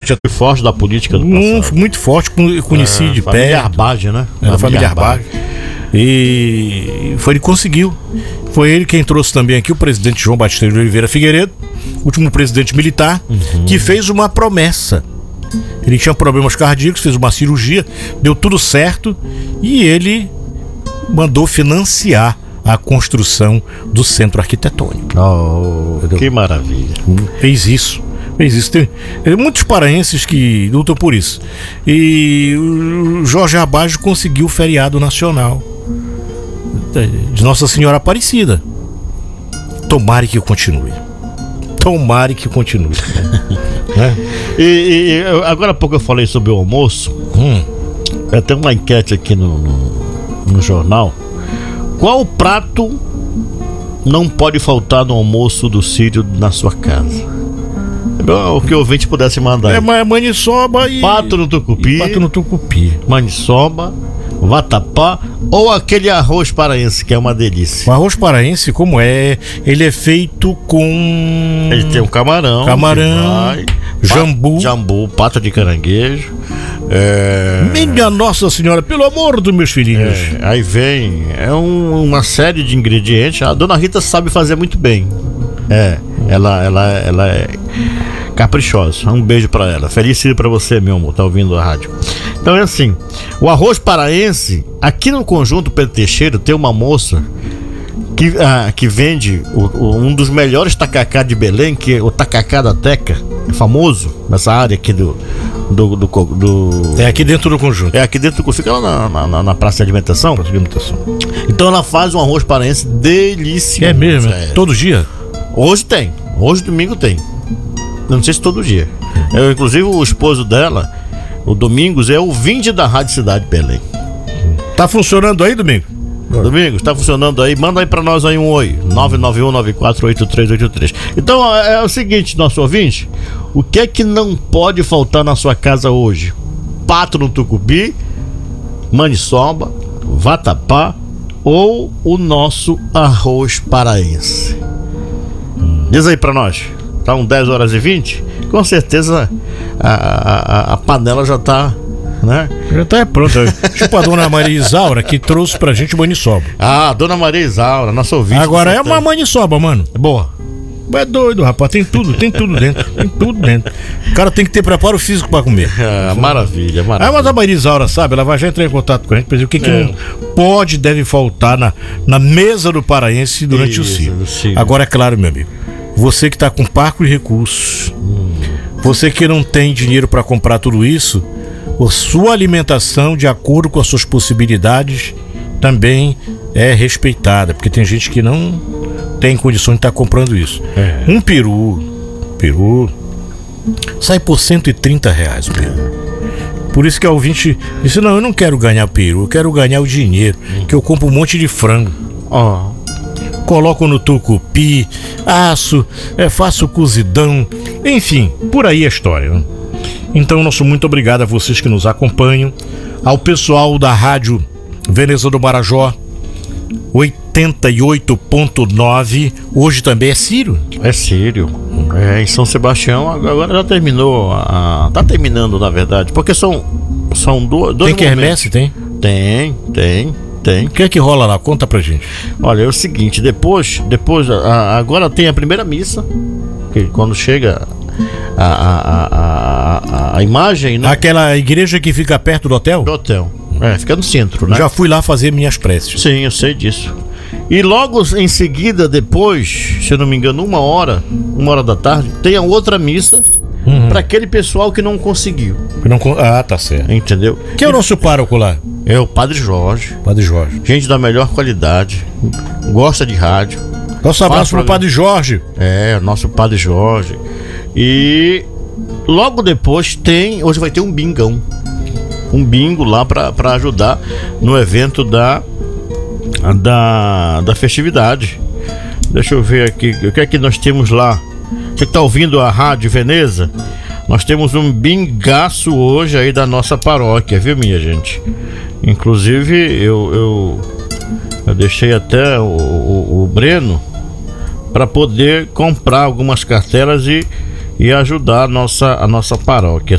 forte. Forte da política do passado. Muito forte, conheci de perto. Família Arbage, né? Era família Arbage. E ele conseguiu. Foi ele quem trouxe também aqui o presidente João Batista de Oliveira Figueiredo, último presidente militar, que fez uma promessa. Ele tinha problemas cardíacos, fez uma cirurgia, deu tudo certo e ele mandou financiar a construção do centro arquitetônico. Que maravilha. Fez isso. Tem muitos paraenses que lutam por isso. E o Jorge Arbage conseguiu o feriado nacional de Nossa Senhora Aparecida. Tomara que continue. Né? E agora há pouco eu falei sobre o almoço. Tem uma enquete aqui no jornal. Qual prato não pode faltar no almoço do Círio na sua casa? O que o ouvinte pudesse mandar. Maniçoba e pato no tucupi. Maniçoba, vatapá ou aquele arroz paraense que é uma delícia. O arroz paraense, como é? Ele é feito com... Ele tem um camarão, jambu, pata de caranguejo. Minha Nossa Senhora, pelo amor dos meus filhinhos. Aí vem uma série de ingredientes. A dona Rita sabe fazer muito bem. Ela é caprichosa. Um beijo pra ela. Feliz dia pra você, meu amor, tá ouvindo a rádio. Então é assim, o arroz paraense, aqui no Conjunto Pedro Teixeira tem uma moça que vende um dos melhores tacacá de Belém, que é o tacacá da Teca, é famoso nessa área aqui do É aqui dentro do Conjunto. É aqui dentro do... Fica lá na praça de alimentação. Então ela faz um arroz paraense delicioso. É mesmo? Todo dia? Hoje tem. Hoje domingo tem. Não sei se todo dia. Inclusive o esposo dela, o Domingos, é ouvinte da Rádio Cidade Belém. Tá funcionando aí, Domingos? Domingos, tá funcionando aí? Manda aí pra nós aí um oi. 991948383. Então é o seguinte, nosso ouvinte, o que é que não pode faltar na sua casa hoje? Pato no tucupi, maniçoba, vatapá ou o nosso arroz paraense? Diz aí pra nós. Tá 10 horas e 20? Com certeza a panela já tá, né? Já tá pronta. Tipo a dona Maria Isaura que trouxe pra gente maniçoba. Dona Maria Isaura, nossa ouvinte. Agora é uma maniçoba, mano. É boa. É doido, rapaz. Tem tudo dentro. O cara tem que ter preparo físico pra comer. Maravilha. Mas a Maria Isaura, sabe, ela vai já entrar em contato com a gente pra dizer o que não pode, deve faltar na mesa do paraense durante o Círio. Agora, é claro, meu amigo, você que tá com parco de recursos, você que não tem dinheiro para comprar tudo isso, a sua alimentação, de acordo com as suas possibilidades, também é respeitada, porque tem gente que não tem condições de estar comprando isso. Um peru sai por R$130, o peru. Por isso que a ouvinte disse: não, eu não quero ganhar peru, eu quero ganhar o dinheiro, que eu compro um monte de frango. Coloco no tucupi, asso, faço cozidão, enfim, por aí a história, né? Então, nosso muito obrigado a vocês que nos acompanham, ao pessoal da Rádio Veneza do Marajó 88.9, hoje também é Círio? É Círio, em São Sebastião, agora já terminou, tá terminando na verdade, porque são dois tem quermesse, tem? Tem. O que é que rola lá? Conta pra gente. Olha, é o seguinte, depois agora tem a primeira missa, que quando chega a imagem, né? Aquela igreja que fica perto do hotel? Do hotel, fica no centro, né? Já fui lá fazer minhas preces. Sim, eu sei disso. E logo em seguida, depois, se eu não me engano, uma hora da tarde, tem a outra missa para aquele pessoal que não conseguiu. Tá certo. Entendeu? Quem é o nosso pároco lá? É o Padre Jorge. Gente da melhor qualidade, gosta de rádio. Nosso abraço pro Padre Jorge. Nosso Padre Jorge. E logo depois hoje vai ter um bingão. Um bingo lá pra ajudar no evento da festividade. Deixa eu ver aqui, o que é que nós temos lá? Você que tá ouvindo a Rádio Veneza, nós temos um bingaço hoje aí da nossa paróquia, viu, minha gente? Inclusive eu deixei até o Breno para poder comprar algumas cartelas e ajudar a nossa paróquia.